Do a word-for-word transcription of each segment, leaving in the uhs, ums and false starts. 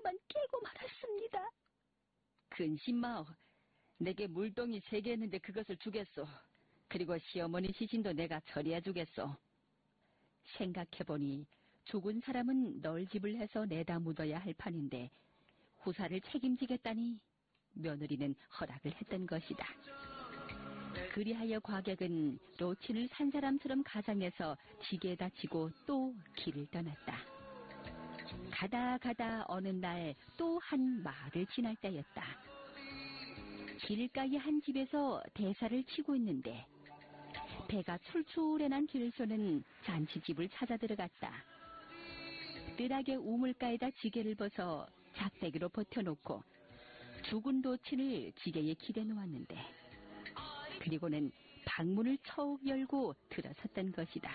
그만 깨고 말았습니다. 근심마오. 내게 물동이 세 개 있는데 그것을 주겠소. 그리고 시어머니 시신도 내가 처리해주겠소. 생각해보니 죽은 사람은 널집을 해서 내다 묻어야 할 판인데 후사를 책임지겠다니 며느리는 허락을 했던 것이다. 그리하여 과객은 로친을 산 사람처럼 가장해서 지게에다 지고 또 길을 떠났다. 가다 가다 어느 날 또 한 마을을 지날 때였다. 길가의 한 집에서 대사를 치고 있는데 배가 출출해 난 길소는 잔치집을 찾아 들어갔다. 뜰하게 우물가에다 지게를 벗어 작대기로 버텨놓고 죽은 로친을 지게에 기대 놓았는데 그리고는 방문을 처욱 열고 들어섰던 것이다.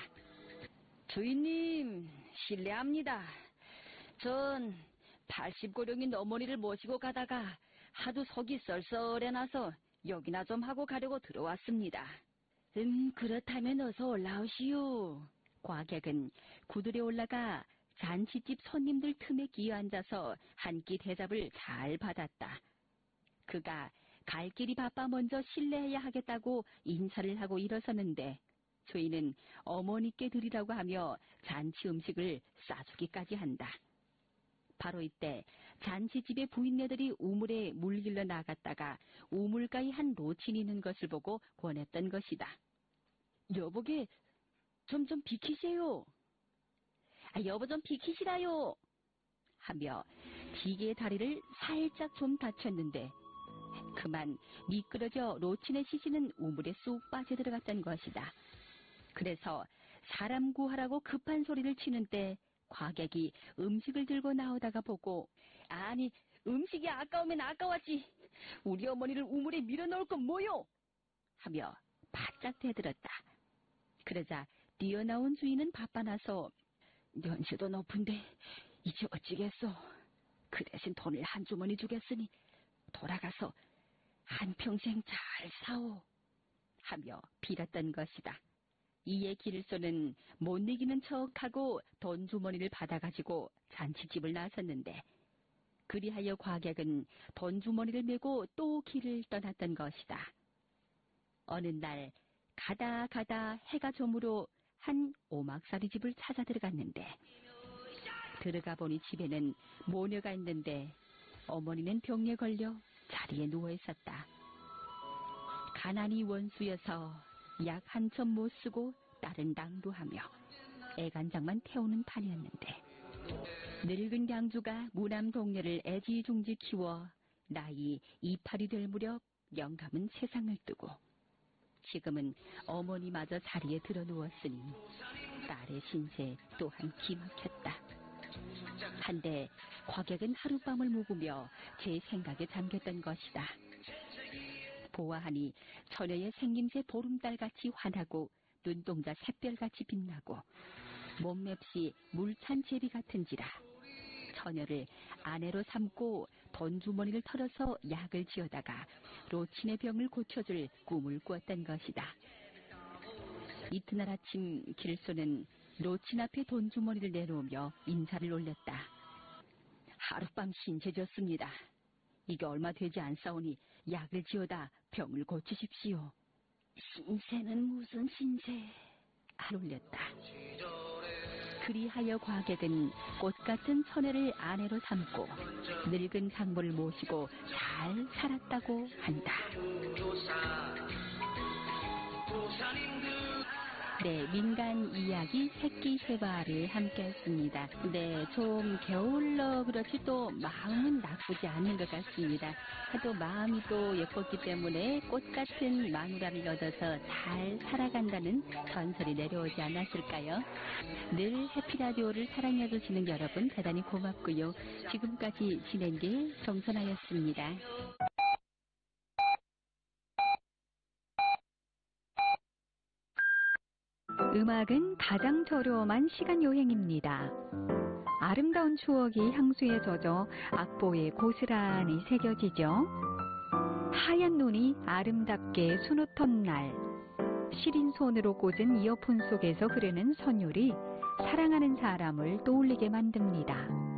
주인님, 실례합니다. 전 팔십고령인 어머니를 모시고 가다가 하도 속이 썰썰해나서 여기나 좀 하고 가려고 들어왔습니다. 음, 그렇다면 어서 올라오시오. 과객은 구들에 올라가 잔치집 손님들 틈에 끼어앉아서 한 끼 대접을 잘 받았다. 그가 갈 길이 바빠 먼저 실례해야 하겠다고 인사를 하고 일어서는데 주인은 어머니께 드리라고 하며 잔치 음식을 싸주기까지 한다. 바로 이때 잔치집의 부인네들이 우물에 물길러 나갔다가 우물가에 한 로친이 있는 것을 보고 권했던 것이다. 여보게 좀 좀 비키세요. 아, 여보 좀 비키시라요. 하며 지게의 다리를 살짝 좀 다쳤는데 그만 미끄러져 로친의 시신은 우물에 쑥 빠져들어갔던 것이다. 그래서 사람 구하라고 급한 소리를 치는 때 과객이 음식을 들고 나오다가 보고 아니 음식이 아까우면 아까웠지 우리 어머니를 우물에 밀어넣을 건 뭐요? 하며 바짝 대들었다. 그러자 뛰어나온 주인은 바빠나서 연세도 높은데 이제 어찌겠소. 그 대신 돈을 한 주머니 주겠으니 돌아가서 한평생 잘 사오 하며 빌었던 것이다. 이에 길소는 못 이기는 척하고 돈 주머니를 받아가지고 잔치집을 나섰는데 그리하여 과객은 돈 주머니를 메고 또 길을 떠났던 것이다. 어느 날 가다 가다 해가 저물어 한 오막살이 집을 찾아 들어갔는데 들어가 보니 집에는 모녀가 있는데 어머니는 병에 걸려 자리에 누워 있었다. 가난이 원수여서 약 한 점 못 쓰고 딸은 낭루하며 애간장만 태우는 판이었는데 늙은 양주가 무남 동료를 애지중지 키워 나이 이팔이 될 무렵 영감은 세상을 뜨고 지금은 어머니마저 자리에 들어 누웠으니 딸의 신세 또한 기막혔다. 한데 과객은 하룻밤을 묵으며 제 생각에 잠겼던 것이다. 보아하니 처녀의 생김새 보름달같이 환하고 눈동자 샛별같이 빛나고 몸맵시 물찬 제비 같은지라 처녀를 아내로 삼고 돈주머니를 털어서 약을 지어다가 로친의 병을 고쳐줄 꿈을 꾸었던 것이다. 이튿날 아침 길소는 로친 앞에 돈주머니를 내놓으며 인사를 올렸다. 하룻밤 신세졌습니다. 이게 얼마 되지 않사오니 약을 지어다 병을 고치십시오. 신세는 무슨 신세? 안 올렸다. 그리하여 과객은 꽃같은 처녀를 아내로 삼고 늙은 장모를 모시고 잘 살았다고 한다. 네, 민간 이야기 새끼 세바를 함께 했습니다. 네, 좀 게을러 그렇지 또 마음은 나쁘지 않은 것 같습니다. 또 마음이 또 예뻤기 때문에 꽃같은 마누라를 얻어서 잘 살아간다는 전설이 내려오지 않았을까요? 늘 해피라디오를 사랑해주시는 여러분 대단히 고맙고요. 지금까지 진행길 정선아였습니다. 음악은 가장 저렴한 시간여행입니다. 아름다운 추억이 향수에 젖어 악보에 고스란히 새겨지죠. 하얀 눈이 아름답게 수놓던 날, 시린 손으로 꽂은 이어폰 속에서 흐르는 선율이 사랑하는 사람을 떠올리게 만듭니다.